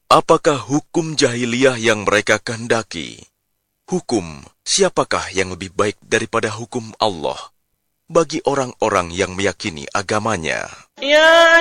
Apakah hukum jahiliyah yang mereka kehendaki? Hukum siapakah yang lebih baik daripada hukum Allah bagi orang-orang yang meyakini agamanya? Ya